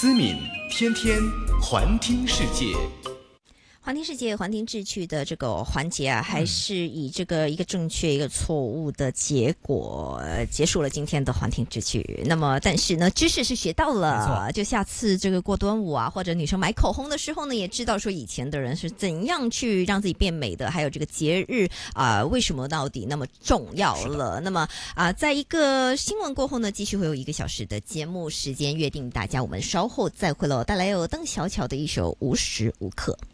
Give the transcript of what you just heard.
思敏天天环听世界。 环听世界，环听志趣的这个环节啊，还是以这个一个正确一个错误的结果结束了今天的环听志趣。那么但是呢，知识是学到了，就下次这个过端午啊，或者女生买口红的时候呢，也知道说以前的人是怎样去让自己变美的，还有这个节日为什么到底那么重要了。那么在一个新闻过后呢，继续会有1个小时的节目时间约定大家，我们稍后再会了，带来有邓小巧的一首无时无刻。